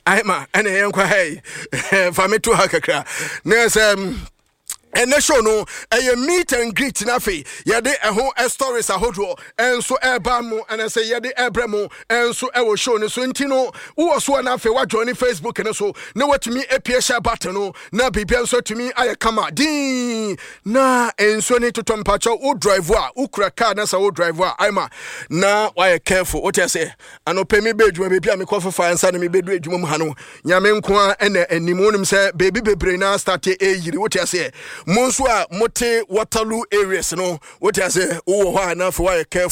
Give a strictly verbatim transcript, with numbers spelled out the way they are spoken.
Aima ene yenkwa hey fa me to ha kakra na say and the show no a meet and greet na fe ye de ehon stories ahodo enso eba mo and say ye de ebremo enso e wo show no so ntino wo so na fe wa join Facebook and so na watumi apie share button no na bibia enso tumi aye kama din na enso ni totompa cho wo drive wa ukura car na sa wo drive wa aima na why careful what you say anope mi bedwuma bibia me kofa fa ansa na me bedu edwuma mu ha no nyame nko a ene animu nim say baby bebre na start e yiri what you say Monsua mote Waterloo areas no what I say oh na for why careful